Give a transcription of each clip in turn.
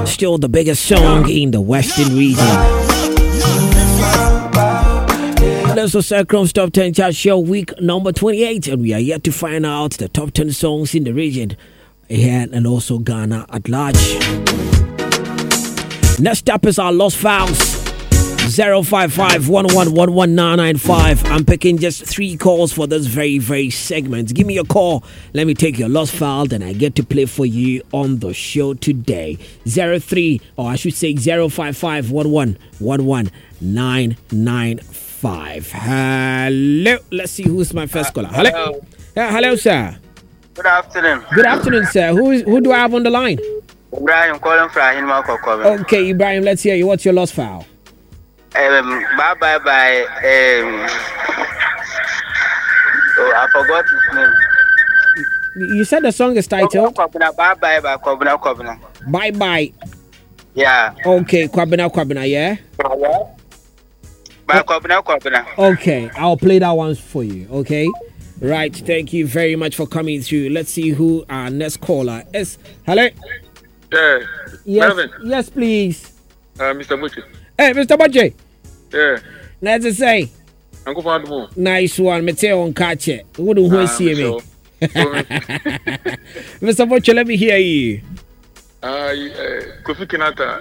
Still the biggest song in the Western region. This is Chrom's Top 10 Chart Show week number 28, and we are yet to find out the top 10 songs in the region here and also Ghana at large. Next up is our Lost Files. 055-1111-995. I'm picking just 3 calls for this very segment. Give me a call. Let me take your lost file, and I get to play for you on the show today. 055-1111-995. Hello. Let's see who's my first caller. Hello. Hello, sir. Good afternoon. Good afternoon, sir. Who do I have on the line? Ibrahim calling from Hinma. Okay, Ibrahim. Let's hear you. What's your lost file? Bye. Oh, I forgot his name. You said the song is titled Bye Bye by Kwabena. Bye Bye. Yeah. Okay, Kwabena, yeah? By Kwabena. Okay, I'll play that one for you, okay? Right, thank you very much for coming through. Let's see who our next caller is. Hello? Yes, please. Mr. Butchie. Hey, Mr. Butchie. Yeah. Let's say. Uncle Fadmo. Nice one. Me tell on catch it. What do you see me? Mr. Butchie, let me hear you. Kofi Kinata.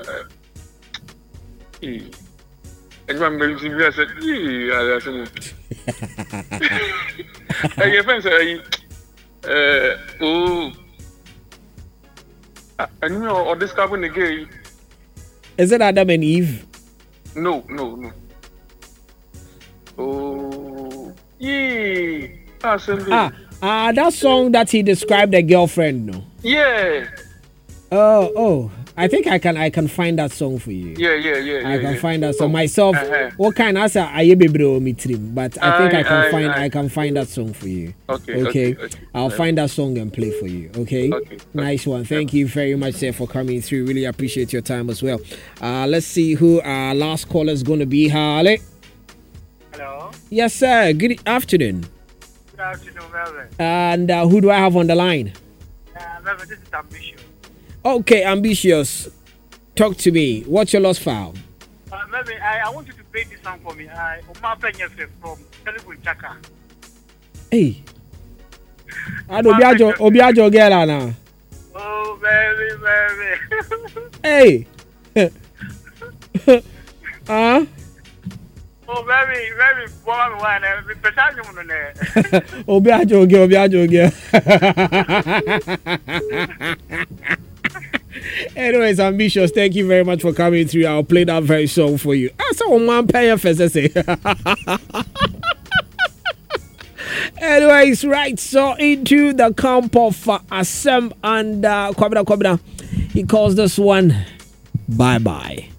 I'm going to be said, I knew or discovering again. Is it Adam and Eve? No. Oh, yeah. That song that he described a girlfriend, no? Yeah. Oh. I think I can find that song for you. Yeah. I can find that song myself. What kind of answer I be bro me trim, but I think I can find that song for you. Okay. I'll find that song and play for you. Okay. Nice one. Thank you very much, sir, for coming through. Really appreciate your time as well. Let's see who our last caller is going to be. Hello. Yes, sir. Good afternoon. Good afternoon, Melvin. And who do I have on the line? Melvin, this is Ambitious. Okay, Ambitious. Talk to me. What's your lost file? Melvin, I want you to play this song for me. Omar Penyefe from Telugu Chaka. Hey. Obiajo girl now. Oh, baby. Hey. Oh, very, woman, Obiajo girl. Anyways, Ambitious, thank you very much for coming through. I'll play that very song for you. I saw man pay your first. Anyways, right, so into the camp of Asem and Kwabena. He calls this one Bye Bye.